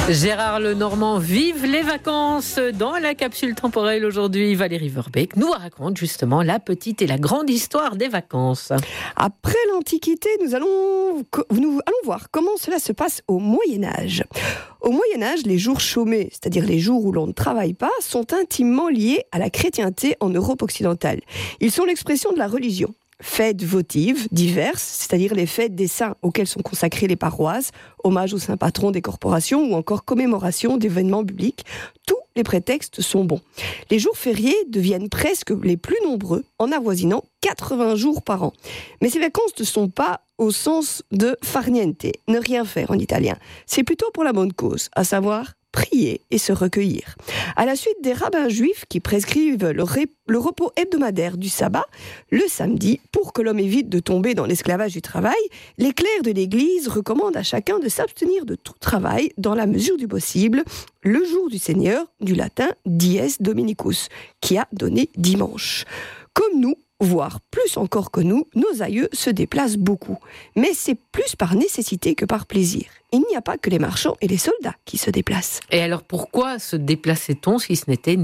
Gérard Lenormand, vive les vacances dans la capsule temporelle aujourd'hui. Valérie Verbeek nous raconte justement la petite et la grande histoire des vacances. Après l'Antiquité, nous allons voir comment cela se passe au Moyen-Âge. Au Moyen-Âge, les jours chômés, c'est-à-dire les jours où l'on ne travaille pas, sont intimement liés à la chrétienté en Europe occidentale. Ils sont l'expression de la religion. Fêtes votives diverses, c'est-à-dire les fêtes des saints auxquelles sont consacrées les paroisses, hommage aux saints patrons des corporations ou encore commémoration d'événements bibliques, tous les prétextes sont bons. Les jours fériés deviennent presque les plus nombreux, en avoisinant 80 jours par an. Mais ces vacances ne sont pas au sens de far niente, ne rien faire en italien. C'est plutôt pour la bonne cause, à savoir prier et se recueillir. À la suite des rabbins juifs qui prescrivent le repos hebdomadaire du sabbat, le samedi, pour que l'homme évite de tomber dans l'esclavage du travail, les clercs de l'Église recommandent à chacun de s'abstenir de tout travail dans la mesure du possible, le jour du Seigneur, du latin dies dominicus, qui a donné dimanche. Comme nous, voire plus encore que nous, nos aïeux se déplacent beaucoup. Mais c'est plus par nécessité que par plaisir. Il n'y a pas que les marchands et les soldats qui se déplacent. Et alors pourquoi se déplaçait-on si ce n'était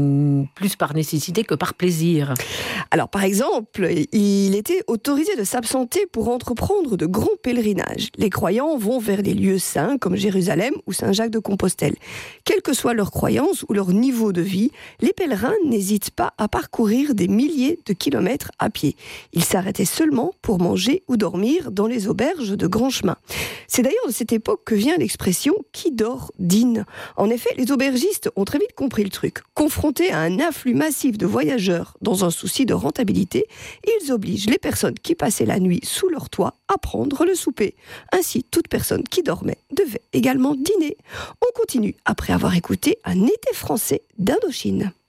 plus par nécessité que par plaisir ? Alors par exemple, il était autorisé de s'absenter pour entreprendre de grands pèlerinages. Les croyants vont vers les lieux saints comme Jérusalem ou Saint-Jacques-de-Compostelle. Quelle que soit leur croyance ou leur niveau de vie, les pèlerins n'hésitent pas à parcourir des milliers de kilomètres à pied. Ils s'arrêtaient seulement pour manger ou dormir dans les auberges de grands chemins. C'est d'ailleurs de cette époque que vient l'expression « qui dort dîne ». En effet, les aubergistes ont très vite compris le truc. Confrontés à un afflux massif de voyageurs dans un souci de rentabilité, ils obligent les personnes qui passaient la nuit sous leur toit à prendre le souper. Ainsi, toute personne qui dormait devait également dîner. On continue après avoir écouté un été français d'Indochine.